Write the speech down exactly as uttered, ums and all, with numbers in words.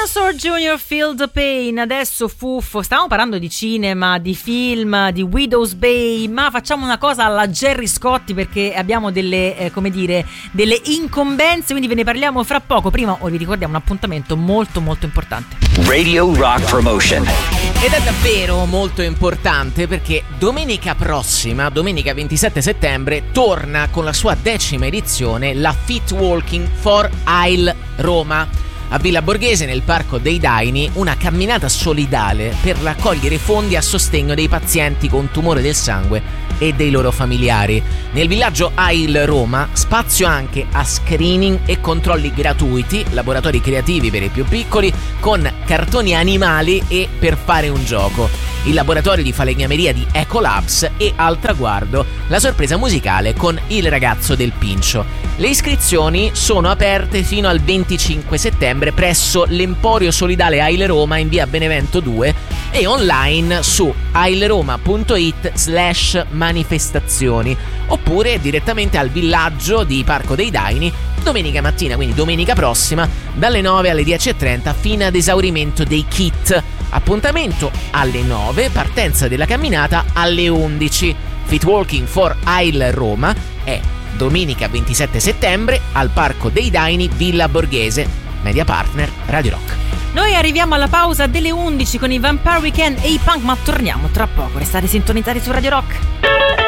Dinosaur Junior Feel the Pain. Adesso Fuffo, stavamo parlando di cinema, di film, di Widow's Bay, ma facciamo una cosa alla Gerry Scotti perché abbiamo delle, eh, come dire, delle incombenze, quindi ve ne parliamo fra poco. Prima vi ricordiamo un appuntamento molto molto importante. Radio Rock Promotion. Ed è davvero molto importante perché domenica prossima, domenica ventisette settembre, torna con la sua decima edizione la Fit Walking for Isle Roma. A Villa Borghese, nel Parco dei Daini, una camminata solidale per raccogliere fondi a sostegno dei pazienti con tumore del sangue e dei loro familiari. Nel villaggio Isle Roma, spazio anche a screening e controlli gratuiti, laboratori creativi per i più piccoli, con cartoni animali e per fare un gioco, il laboratorio di falegnameria di Ecolabs e al traguardo la sorpresa musicale con il ragazzo del Pincio. Le iscrizioni sono aperte fino al venticinque settembre presso l'Emporio Solidale Isle Roma in via Benevento due e online su aileroma.it slash manifestazioni oppure direttamente al villaggio di Parco dei Daini domenica mattina, quindi domenica prossima, dalle nove alle dieci e trenta fino ad esaurimento dei kit. Appuntamento alle nove, partenza della camminata alle undici. Fit Walking for Isle Roma è domenica ventisette settembre al Parco dei Daini, Villa Borghese. Media partner Radio Rock. Noi arriviamo alla pausa delle undici con i Vampire Weekend e i Punk, ma torniamo tra poco. Restate sintonizzati su Radio Rock.